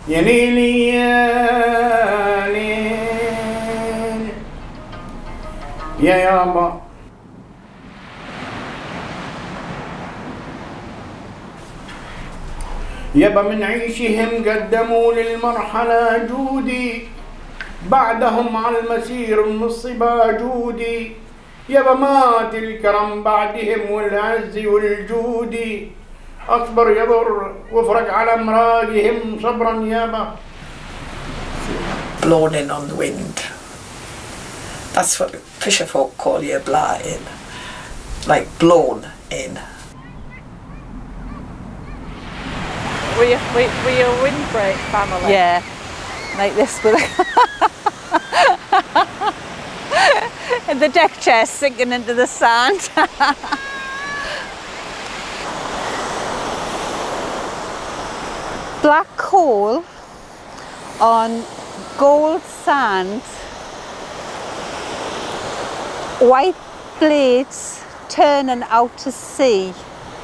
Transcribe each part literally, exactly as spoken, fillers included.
يا ليلي يا ليل يا يابا يابا من عيشهم قدموا للمرحلة جودي، بعدهم على المسير النصبا جودي، يابا مات الكرم بعدهم والعز والجودي، أصبر يضر وافرق على امراقهم صبرا يابا. Blown in on the wind. That's what fisherfolk call you, blah in. Like blown in. Were you, were, were you a windbreak family? Yeah, like this with and the deck chair sinking into the sand. Black coal on gold sand, white blades turning out to sea.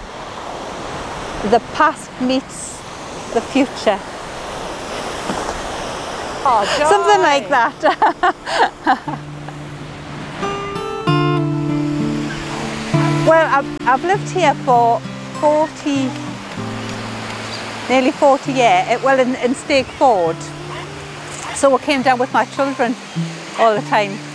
The past meets the future. Oh, joy. Something like that. Well, I've, I've lived here for forty, nearly forty years, well in, in Stakeford. So I came down with my children all the time.